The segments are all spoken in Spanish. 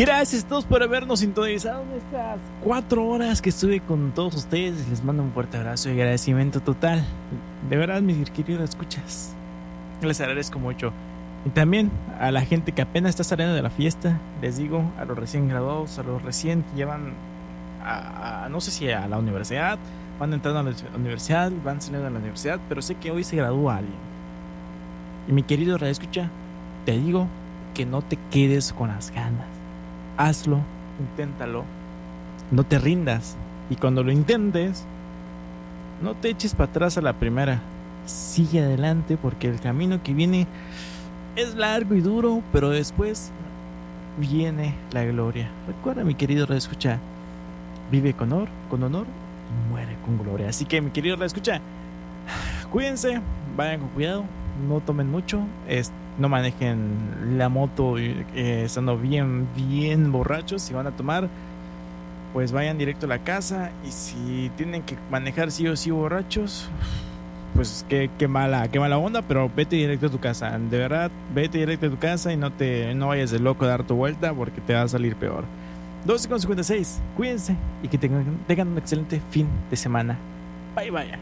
Gracias a todos por habernos sintonizado en estas 4 horas que estuve con todos ustedes. Les mando un fuerte abrazo y agradecimiento total. De verdad, mis queridos escuchas, les agradezco mucho. Y también a la gente que apenas está saliendo de la fiesta, les digo, a los recién graduados, a los recién que llevan no sé si a la universidad, van entrando a la universidad, van saliendo de la universidad, pero sé que hoy se gradúa alguien. Y mi querido radioescucha, te digo que no te quedes con las ganas. Hazlo, inténtalo, no te rindas. Y cuando lo intentes, no te eches para atrás a la primera. Sigue adelante, porque el camino que viene es largo y duro, pero después viene la gloria. Recuerda, mi querido radioescucha, vive con honor y muere con gloria. Así que, mi querido radioescucha, cuídense, vayan con cuidado, no tomen mucho, no manejen la moto estando bien borrachos. Si van a tomar, pues vayan directo a la casa. Y si tienen que manejar sí o sí borrachos, pues qué mala onda, pero vete directo a tu casa. De verdad, vete directo a tu casa y no vayas de loco a dar tu vuelta, porque te va a salir peor. 12:56, cuídense y que tengan un excelente fin de semana. Bye.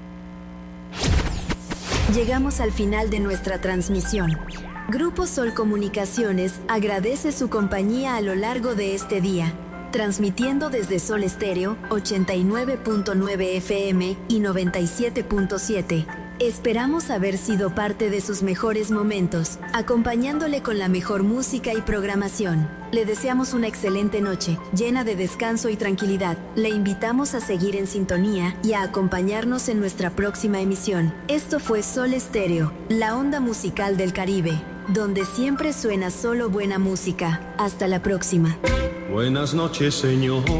Llegamos al final de nuestra transmisión. Grupo Sol Comunicaciones agradece su compañía a lo largo de este día, transmitiendo desde Sol Estéreo 89.9 FM y 97.7. Esperamos haber sido parte de sus mejores momentos, acompañándole con la mejor música y programación. Le deseamos una excelente noche, llena de descanso y tranquilidad. Le invitamos a seguir en sintonía y a acompañarnos en nuestra próxima emisión. Esto fue Sol Estéreo, la onda musical del Caribe, donde siempre suena solo buena música. Hasta la próxima. Buenas noches, señor.